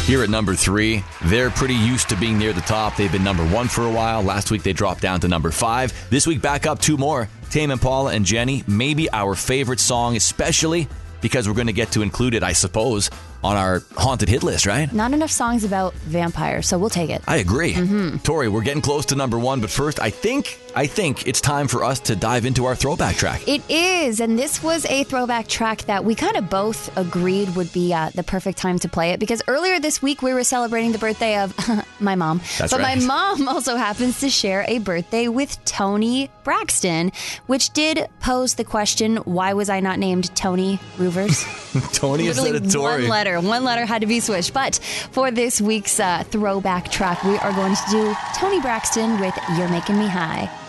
Here at number 3, they're pretty used to being near the top. They've been number 1 for a while. Last week they dropped down to number 5. This week back up 2 more. Tame Impala and Jenny, maybe our favorite song, especially because we're going to get to include it, I suppose, on our haunted hit list, right? Not enough songs about vampires, so we'll take it. I agree. Tori, we're getting close to number 1, but first, I think it's time for us to dive into our throwback track. It is, and this was a throwback track that we kind of both agreed would be the perfect time to play it, because earlier this week we were celebrating the birthday of my mom. That's but right. My mom also happens to share a birthday with Toni Braxton, which did pose the question, why was I not named Tony Roovers? Tony instead of Tori. One letter had to be switched. But for this week's throwback track, we are going to do Toni Braxton with You're Making Me High.